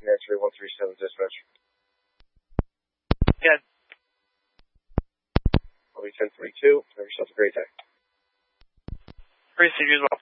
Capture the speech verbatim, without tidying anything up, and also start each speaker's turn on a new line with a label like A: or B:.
A: X-ray one three seven dispatch.
B: Yeah.
A: I'll be ten thirty-two. Have yourself a great day.
B: Appreciate you as well.